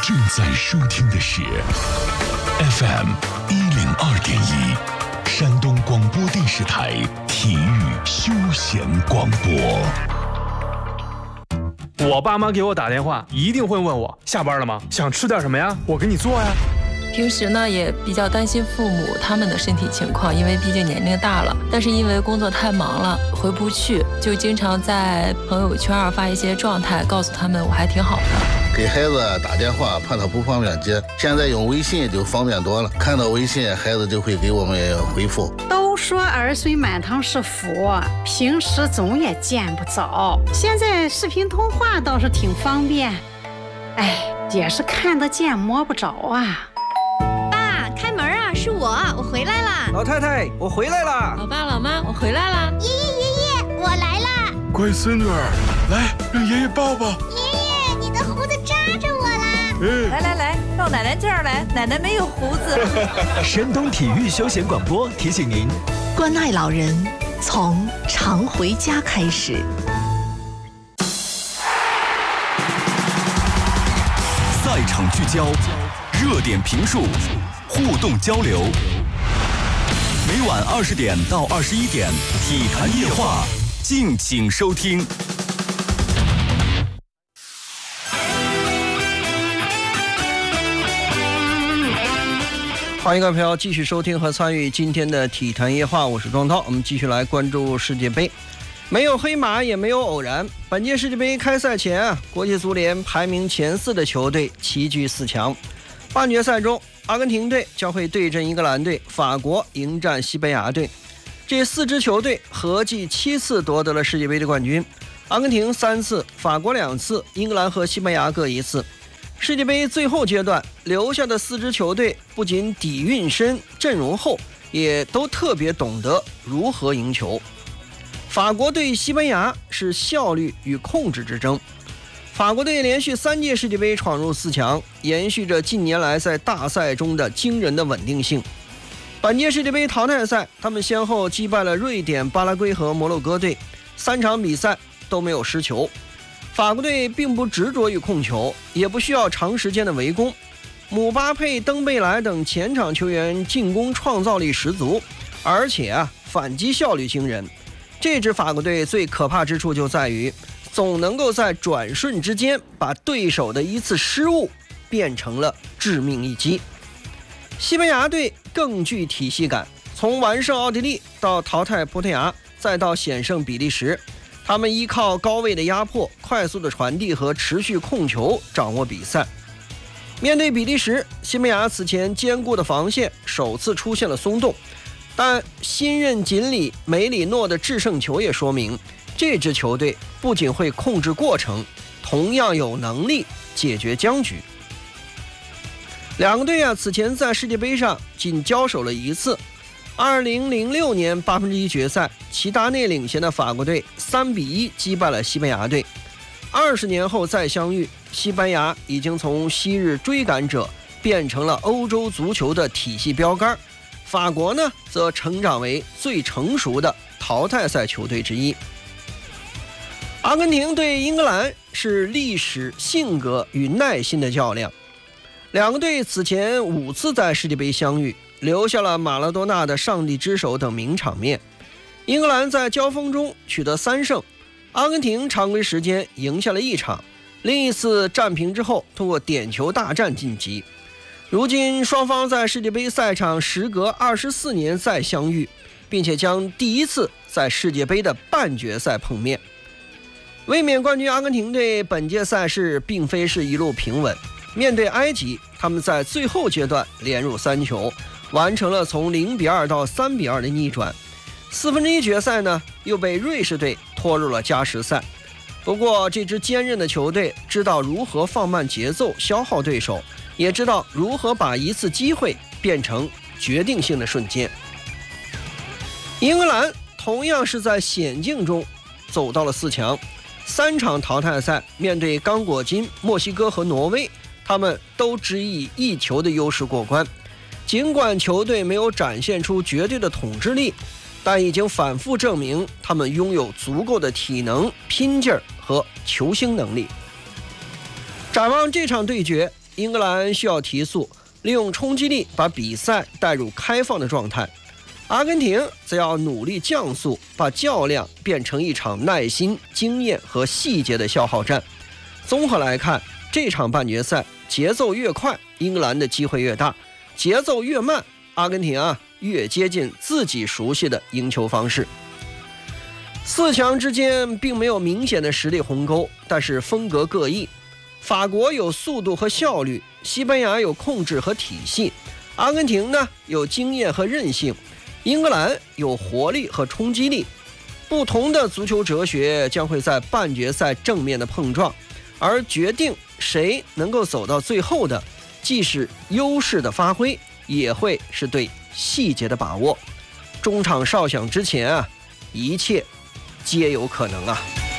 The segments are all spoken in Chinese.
正在收听的是 FM 102.1山东广播电视台体育休闲广播。 我爸妈给我打电话，一定会问我下班了吗？想吃点什么呀？我给你做呀。 平时呢也比较担心父母他们的身体情况，因为毕竟年龄大了，但是因为工作太忙了回不去，就经常在朋友圈发一些状态，告诉他们我还挺好的。 给孩子打电话怕他不方便接，现在用微信就方便多了，看到微信孩子就会给我们回复。 都说儿孙满堂是福，平时总也见不着，现在视频通话倒是挺方便，也是看得见摸不着啊。 是我回来啦！ 老太太，我回来啦！ 老爸老妈，我回来啦！ 爷爷，我来啦！ 乖孙女儿，来让爷爷抱抱。 爷爷，你的胡子扎着我啦！ 来，到奶奶这儿来，奶奶没有胡子。 山东体育休闲广播提醒您： 关爱老人，从常回家开始。 赛场聚焦，热点评述。互动交流，每晚20点到21点，体坛夜话，敬请收听。 欢迎各位朋友继续收听和参与今天的体坛夜话，我是庄涛。我们继续来关注世界杯，没有黑马也没有偶然。本届世界杯开赛前国际足联排名前4的球队齐聚4强。半决赛中，阿根廷队将会对阵英格兰队，法国迎战西班牙队。这4支球队合计7次夺得了世界杯的冠军，阿根廷3次，法国2次，英格兰和西班牙各1次。世界杯最后阶段留下的4支球队不仅底蕴深、阵容厚，也都特别懂得如何赢球。法国对西班牙是效率与控制之争。法国队连续3届世界杯闯入4强，延续着近年来在大赛中的惊人的稳定性。本届世界杯淘汰赛，他们先后击败了瑞典、巴拉圭和摩洛哥队，3场比赛都没有失球。法国队并不执着于控球，也不需要长时间的围攻。姆巴佩、登贝莱等前场球员进攻创造力十足，而且反击效率惊人。这支法国队最可怕之处就在于总能够在转瞬之间把对手的一次失误变成了致命一击。西班牙队更具体系感，从完胜奥地利到淘汰葡萄牙，再到险胜比利时，他们依靠高位的压迫、快速的传递和持续控球掌握比赛。面对比利时，西班牙此前坚固的防线首次出现了松动，但新任锦鲤梅里诺的制胜球也说明，这支球队不仅会控制过程，同样有能力解决僵局。两个队此前在世界杯上仅交手了1次。2006年1/8决赛，齐达内领衔的法国队3-1击败了西班牙队。20年后再相遇，西班牙已经从昔日追赶者变成了欧洲足球的体系标杆，法国呢则成长为最成熟的淘汰赛球队之一。阿根廷对英格兰是历史、性格与耐心的较量。两个队此前5次在世界杯相遇，留下了马拉多纳的上帝之手等名场面。英格兰在交锋中取得3胜，阿根廷常规时间赢下了1场，另一次战平之后通过点球大战晋级。如今双方在世界杯赛场时隔24年再相遇，并且将第一次在世界杯的半决赛碰面。卫冕冠军阿根廷队本届赛事并非是一路平稳，面对埃及，他们在最后阶段连入3球，完成了从0-2到3-2的逆转。1/4决赛呢，又被瑞士队拖入了加时赛。不过这支坚韧的球队知道如何放慢节奏消耗对手，也知道如何把一次机会变成决定性的瞬间。英格兰同样是在险境中走到了4强，3场淘汰赛面对刚果金、墨西哥和挪威，他们都只以1球的优势过关。尽管球队没有展现出绝对的统治力，但已经反复证明他们拥有足够的体能、拼劲儿和球星能力。展望这场对决， 英格兰需要提速，利用冲击力把比赛带入开放的状态。阿根廷则要努力降速，把较量变成一场耐心、经验和细节的消耗战。综合来看，这场半决赛节奏越快，英格兰的机会越大；节奏越慢，阿根廷越接近自己熟悉的赢球方式。四强之间并没有明显的实力鸿沟，但是风格各异。法国有速度和效率，西班牙有控制和体系，阿根廷呢有经验和韧性，英格兰有活力和冲击力。不同的足球哲学将会在半决赛正面的碰撞，而决定谁能够走到最后的，既是优势的发挥，也会是对细节的把握。中场哨响之前一切皆有可能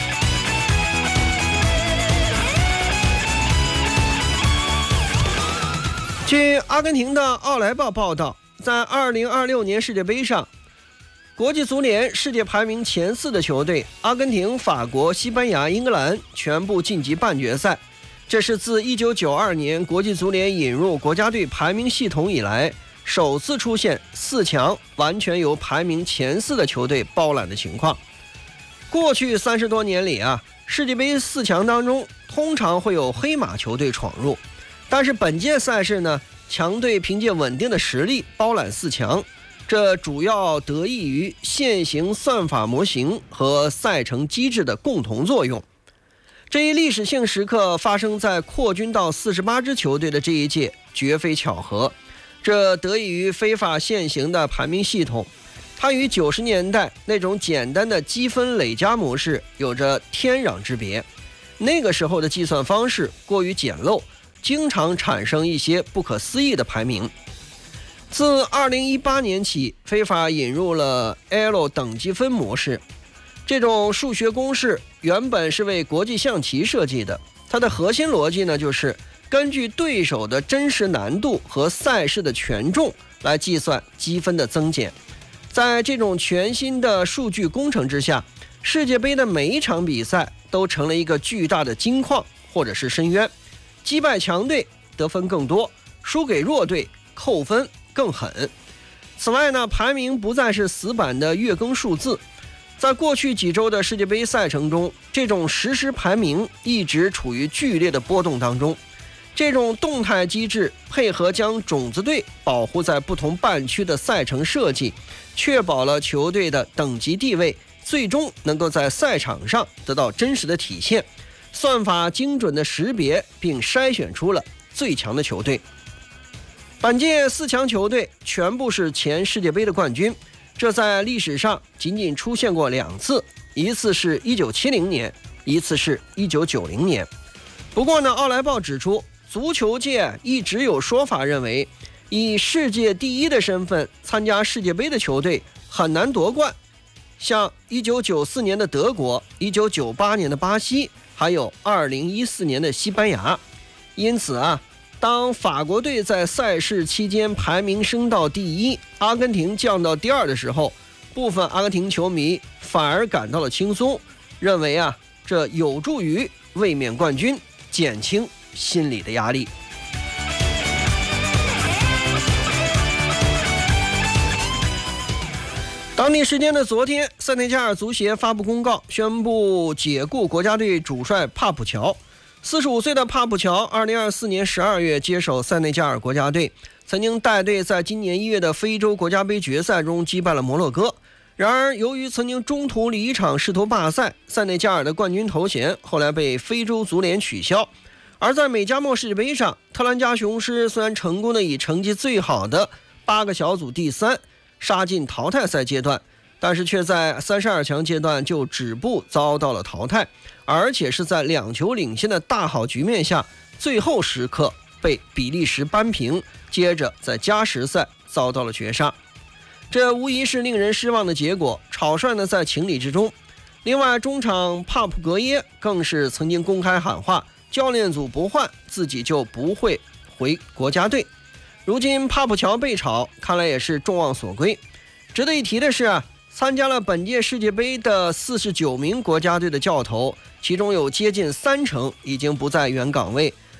据阿根廷的《奥莱报》报道，在2026年世界杯上，国际足联世界排名前4的球队阿根廷、法国、西班牙、英格兰全部晋级半决赛。这是自1992年国际足联引入国家队排名系统以来，首次出现4强完全由排名前4的球队包揽的情况。过去30多年里世界杯4强当中通常会有黑马球队闯入，但是本届赛事呢，强队凭借稳定的实力包揽4强，这主要得益于现行算法模型和赛程机制的共同作用。这一历史性时刻发生在扩军到48支球队的这一届，绝非巧合。这得益于非法现行的排名系统，它与90年代那种简单的积分累加模式有着天壤之别。那个时候的计算方式过于简陋，经常产生一些不可思议的排名。自2018年起，非法引入了 L 等级分模式。这种数学公式原本是为国际象棋设计的，它的核心逻辑呢，就是根据对手的真实难度和赛事的权重来计算积分的增减。在这种全新的数据工程之下，世界杯的每一场比赛都成了一个巨大的金矿或者是深渊，击败强队得分更多，输给弱队扣分更狠。此外呢，排名不再是死板的月更数字。在过去几周的世界杯赛程中，这种实时排名一直处于剧烈的波动当中。这种动态机制配合将种子队保护在不同半区的赛程设计，确保了球队的等级地位最终能够在赛场上得到真实的体现。算法精准的识别并筛选出了最强的球队。本届4强球队全部是前世界杯的冠军，这在历史上仅仅出现过2次，一次是1970年，一次是1990年。不过呢，奥莱报指出，足球界一直有说法认为，以世界第一的身份参加世界杯的球队很难夺冠，像1994年的德国、1998年的巴西，还有2014年的西班牙。因此当法国队在赛事期间排名升到第1，阿根廷降到第2的时候，部分阿根廷球迷反而感到了轻松，认为这有助于卫冕冠军减轻心理的压力。当地时间的昨天，塞内加尔足协发布公告，宣布解雇国家队主帅帕普乔。45岁的帕普乔2024年12月接手塞内加尔国家队，曾经带队在今年1月的非洲国家杯决赛中击败了摩洛哥。然而由于曾经中途离场试图罢赛，塞内加尔的冠军头衔后来被非洲足联取消。而在美加墨世界杯上，特兰加雄狮虽然成功的以成绩最好的8个小组第3杀进淘汰赛阶段，但是却在32强阶段就止步遭到了淘汰，而且是在2球领先的大好局面下，最后时刻被比利时扳平，接着在加时赛遭到了绝杀。这无疑是令人失望的结果，草率呢在情理之中。另外，中场帕普格耶更是曾经公开喊话，教练组不换，自己就不会回国家队。如今帕普乔被炒，看来也是众望所归。值得一提的是参加了本届世界杯的49名国家队的教头，其中有接近30%已经不在原岗位，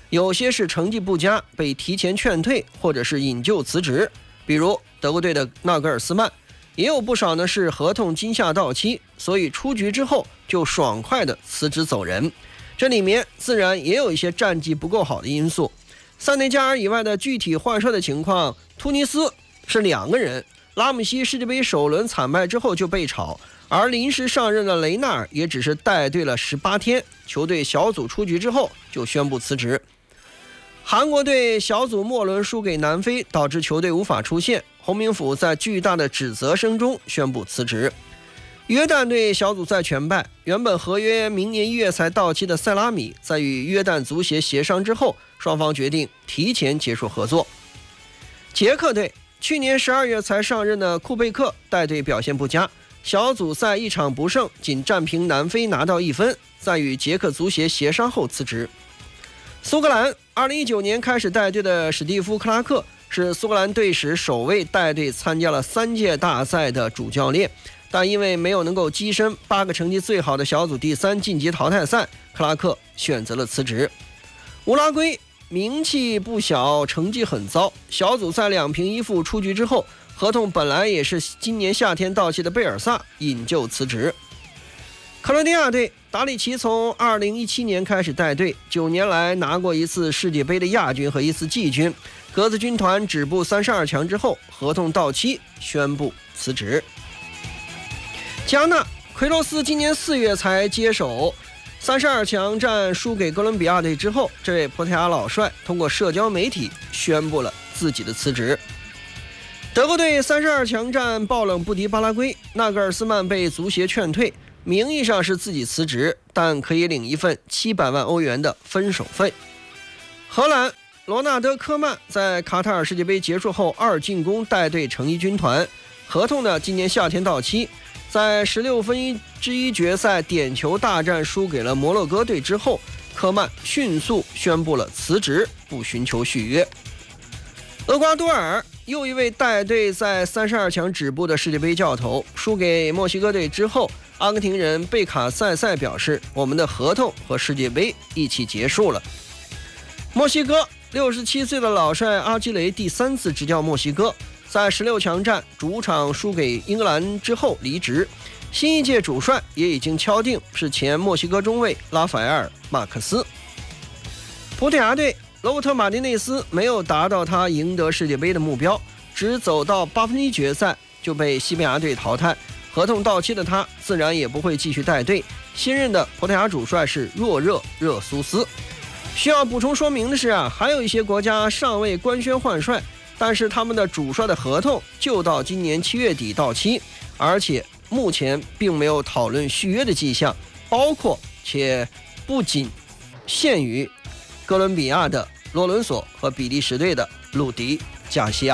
有些是成绩不佳被提前劝退或者是引咎辞职，比如德国队的纳格尔斯曼，也有不少呢是合同今夏到期，所以出局之后就爽快的辞职走人。这里面自然也有一些战绩不够好的因素。塞内加尔以外的具体换帅的情况，突尼斯是2个人，拉姆西世界杯首轮惨败之后就被炒，而临时上任的雷纳尔也只是带队了18天，球队小组出局之后就宣布辞职。韩国队小组末轮输给南非，导致球队无法出线，洪明甫在巨大的指责声中宣布辞职。约旦队小组赛全败，原本合约明年1月才到期的塞拉米，在与约旦足协协商之后，双方决定提前结束合作。捷克队去年12月才上任的库贝克带队表现不佳，小组赛1场不胜，仅战平南非拿到1分，在与捷克足协协商后辞职。苏格兰2019年开始带队的史蒂夫·克拉克是苏格兰队史首位带队参加了3届大赛的主教练，但因为没有能够跻身8个成绩最好的小组第3晋级淘汰赛，克拉克选择了辞职。乌拉圭名气不小，成绩很糟，小组赛2平1负出局之后，合同本来也是今年夏天到期的贝尔萨引咎辞职。克罗地亚队达里奇从2017年开始带队，9年来拿过1次世界杯的亚军和1次季军，格子军团止步32强之后，合同到期宣布辞职。加纳奎罗斯今年4月才接手，32强战输给哥伦比亚队之后，这位葡萄牙老帅通过社交媒体宣布了自己的辞职。德国队32强战爆冷不敌巴拉圭，纳格尔斯曼被足协劝退，名义上是自己辞职，但可以领一份700万欧元的分手费。荷兰罗纳德·科曼在卡塔尔世界杯结束后2进攻带队成衣军团，合同呢今年夏天到期。在16分之一决赛点球大战输给了摩洛哥队之后，科曼迅速宣布了辞职，不寻求续约。厄瓜多尔又一位带队在32强止步的世界杯教头，输给墨西哥队之后，阿根廷人贝卡塞塞表示，我们的合同和世界杯一起结束了。墨西哥67岁的老帅阿基雷第3次执教墨西哥，在16强战主场输给英格兰之后离职，新一届主帅也已经敲定，是前墨西哥中卫拉法埃尔·马克斯。葡萄牙队罗伯特·马丁内斯没有达到他赢得世界杯的目标，只走到8分之一决赛就被西班牙队淘汰，合同到期的他自然也不会继续带队。新任的葡萄牙主帅是若热·热苏斯。需要补充说明的是还有一些国家尚未官宣换帅，但是他们的主帅的合同就到今年7月底到期，而且目前并没有讨论续约的迹象，包括且不仅限于哥伦比亚的罗伦索和比利时队的鲁迪·加西亚。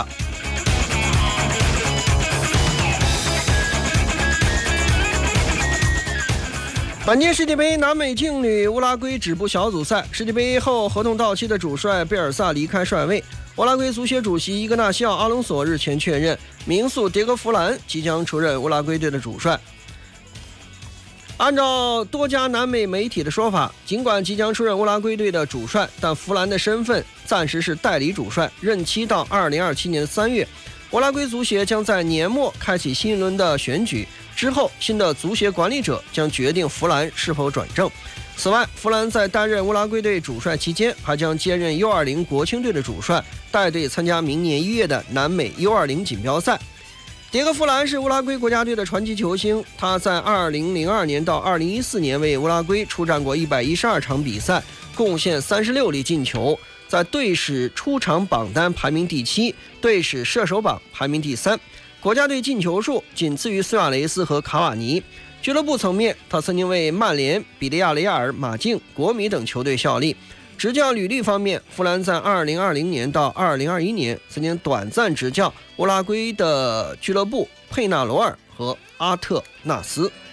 本届世界杯南美劲旅乌拉圭止步小组赛，世界杯后合同到期的主帅贝尔萨离开帅位，乌拉圭足协主席伊格纳西奥·阿隆索日前确认，名宿迭戈·弗兰即将出任乌拉圭队的主帅。按照多家南美媒体的说法，尽管即将出任乌拉圭队的主帅，但弗兰的身份暂时是代理主帅，任期到2027年3月。乌拉圭足协将在年末开启新一轮的选举，之后新的足协管理者将决定弗兰是否转正。此外，弗兰在担任乌拉圭队主帅期间，还将兼任 U20 国青队的主帅，带队参加明年1月的南美 U20 锦标赛。迭戈·弗兰是乌拉圭国家队的传奇球星，他在2002年到2014年为乌拉圭出战过112场比赛，贡献36粒进球，在队史出场榜单排名第7，队史射手榜排名第3，国家队进球数仅次于苏亚雷斯和卡瓦尼。俱乐部层面，他曾经为曼联、比利亚雷亚尔、马竞、国米等球队效力。执教履历方面，弗兰在2020年到2021年曾经短暂执教乌拉圭的俱乐部佩纳罗尔和阿特纳斯。